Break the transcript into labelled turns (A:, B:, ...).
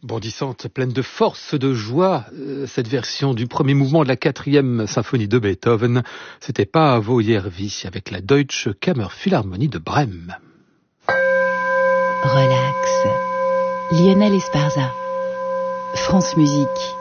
A: Bondissante, pleine de force, de joie, cette version du premier mouvement de la 4e symphonie de Beethoven, c'était Paavo Järvi avec la Deutsche Kammerphilharmonie de Brême.
B: Relax. Lionel Esparza. France Musique.